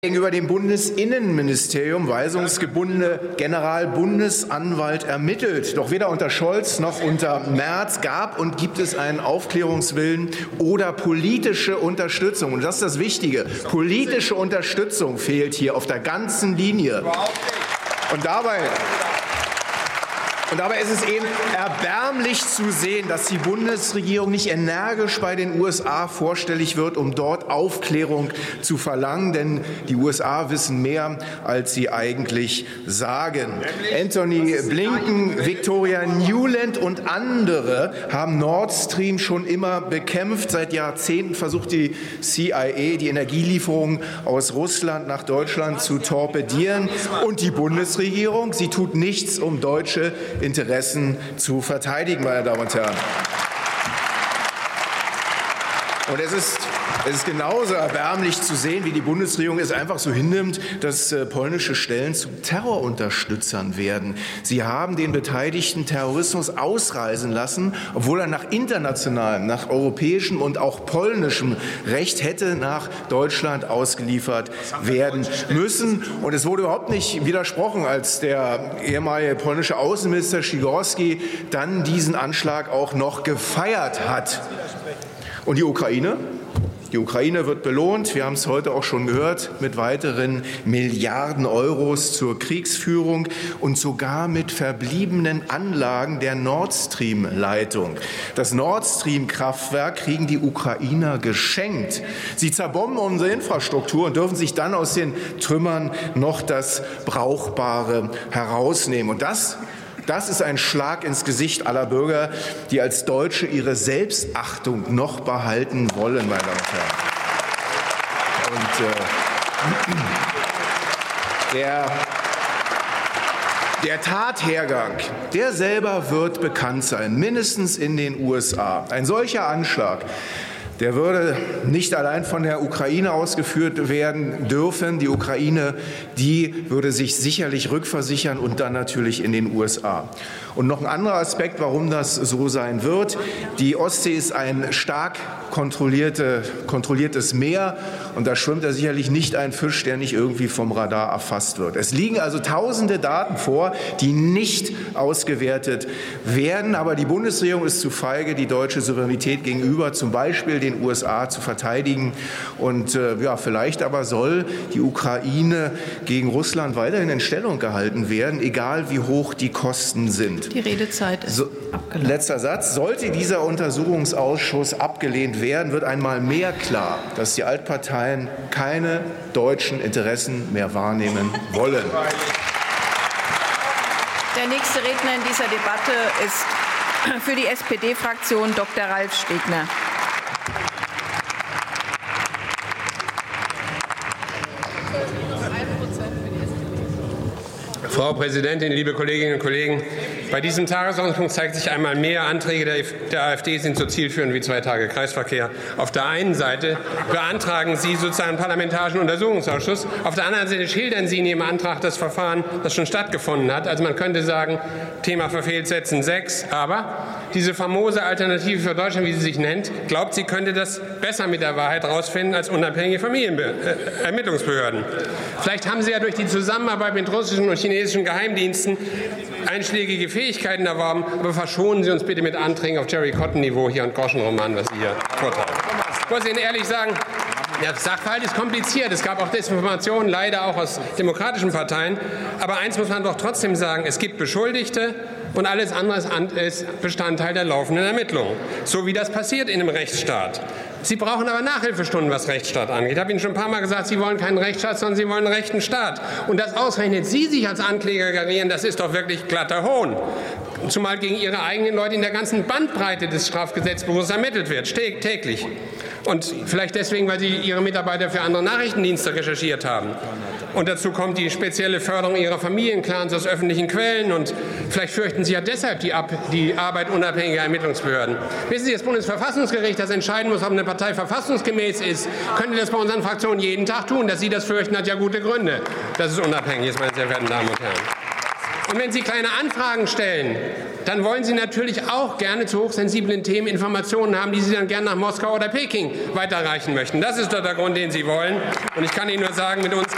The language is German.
Gegenüber dem Bundesinnenministerium weisungsgebundene Generalbundesanwalt ermittelt. Doch weder unter Scholz noch unter Merz gab und gibt es einen Aufklärungswillen oder politische Unterstützung. Und das ist das Wichtige. Politische Unterstützung fehlt hier auf der ganzen Linie. Und dabei ist es eben erbärmlich zu sehen, dass die Bundesregierung nicht energisch bei den USA vorstellig wird, um dort Aufklärung zu verlangen. Denn die USA wissen mehr, als sie eigentlich sagen. Anthony Blinken, Victoria Nuland und andere haben Nord Stream schon immer bekämpft. Seit Jahrzehnten versucht die CIA, die Energielieferungen aus Russland nach Deutschland zu torpedieren. Und die Bundesregierung, sie tut nichts, um deutsche Interessen zu verteidigen, meine Damen und Herren. Und es ist genauso erbärmlich zu sehen, wie die Bundesregierung es einfach so hinnimmt, dass polnische Stellen zu Terrorunterstützern werden. Sie haben den beteiligten Terrorismus ausreisen lassen, obwohl er nach internationalem, nach europäischem und auch polnischem Recht hätte nach Deutschland ausgeliefert werden müssen. Und es wurde überhaupt nicht widersprochen, als der ehemalige polnische Außenminister Sikorski dann diesen Anschlag auch noch gefeiert hat. Und die Ukraine? Die Ukraine wird belohnt, wir haben es heute auch schon gehört, mit weiteren Milliarden Euros zur Kriegsführung und sogar mit verbliebenen Anlagen der Nord Stream-Leitung. Das Nord Stream-Kraftwerk kriegen die Ukrainer geschenkt. Sie zerbomben unsere Infrastruktur und dürfen sich dann aus den Trümmern noch das Brauchbare herausnehmen. Und das ist ein Schlag ins Gesicht aller Bürger, die als Deutsche ihre Selbstachtung noch behalten wollen, meine Damen und Herren. Und der Tathergang, der selber wird bekannt sein, mindestens in den USA. Ein solcher Anschlag, der würde nicht allein von der Ukraine ausgeführt werden dürfen. Die Ukraine, die würde sich sicherlich rückversichern und dann natürlich in den USA. Und noch ein anderer Aspekt, warum das so sein wird. Die Ostsee ist ein stark kontrolliertes Meer und da schwimmt da sicherlich nicht ein Fisch, der nicht irgendwie vom Radar erfasst wird. Es liegen also tausende Daten vor, die nicht ausgewertet werden. Aber die Bundesregierung ist zu feige, die deutsche Souveränität gegenüber zum Beispiel den USA zu verteidigen. Und vielleicht aber soll die Ukraine gegen Russland weiterhin in Stellung gehalten werden, egal wie hoch die Kosten sind. Die Redezeit ist abgelaufen. Letzter Satz. Sollte dieser Untersuchungsausschuss abgelehnt werden, wird einmal mehr klar, dass die Altparteien keine deutschen Interessen mehr wahrnehmen wollen. Der nächste Redner in dieser Debatte ist für die SPD-Fraktion Dr. Ralf Stegner. Frau Präsidentin, liebe Kolleginnen und Kollegen! Bei diesem Tagesordnungspunkt zeigt sich einmal mehr, Anträge der AfD sind so zielführend wie 2 Tage Kreisverkehr. Auf der einen Seite beantragen Sie sozusagen einen parlamentarischen Untersuchungsausschuss. Auf der anderen Seite schildern Sie in Ihrem Antrag das Verfahren, das schon stattgefunden hat. Also man könnte sagen, Thema verfehlt, setzen 6. Aber diese famose Alternative für Deutschland, wie sie sich nennt, glaubt, sie könnte das besser mit der Wahrheit herausfinden als unabhängige Ermittlungsbehörden. Vielleicht haben Sie ja durch die Zusammenarbeit mit russischen und chinesischen Geheimdiensten einschlägige Fähigkeiten erworben, aber verschonen Sie uns bitte mit Anträgen auf Jerry Cotton-Niveau hier und Groschenroman, was Sie hier vortragen. Ich muss Ihnen ehrlich sagen, der Sachverhalt ist kompliziert. Es gab auch Desinformationen, leider auch aus demokratischen Parteien. Aber eins muss man doch trotzdem sagen, es gibt Beschuldigte und alles andere ist Bestandteil der laufenden Ermittlungen. So wie das passiert in einem Rechtsstaat. Sie brauchen aber Nachhilfestunden, was Rechtsstaat angeht. Ich habe Ihnen schon ein paar Mal gesagt, Sie wollen keinen Rechtsstaat, sondern Sie wollen einen rechten Staat. Und dass ausgerechnet Sie sich als Ankläger gerieren, das ist doch wirklich glatter Hohn. Zumal gegen Ihre eigenen Leute in der ganzen Bandbreite des Strafgesetzbuches ermittelt wird, täglich. Und vielleicht deswegen, weil Sie Ihre Mitarbeiter für andere Nachrichtendienste recherchiert haben. Und dazu kommt die spezielle Förderung Ihrer Familienclans aus öffentlichen Quellen. Und vielleicht fürchten Sie ja deshalb die Arbeit unabhängiger Ermittlungsbehörden. Wissen Sie, das Bundesverfassungsgericht, das entscheiden muss, ob eine Partei verfassungsgemäß ist, könnte das bei unseren Fraktionen jeden Tag tun. Dass Sie das fürchten, hat ja gute Gründe, dass es unabhängig ist, meine sehr verehrten Damen und Herren. Und wenn Sie kleine Anfragen stellen, dann wollen Sie natürlich auch gerne zu hochsensiblen Themen Informationen haben, die Sie dann gerne nach Moskau oder Peking weiterreichen möchten. Das ist doch der Grund, den Sie wollen. Und ich kann Ihnen nur sagen, mit uns